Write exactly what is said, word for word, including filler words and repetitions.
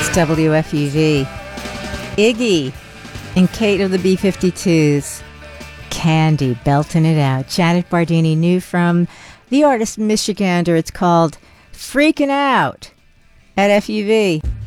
W F U V. Iggy and Kate of the B fifty-twos. Candy, belting it out. Janet Bardini, new from the artist Michigander. It's called Freaking Out at F U V.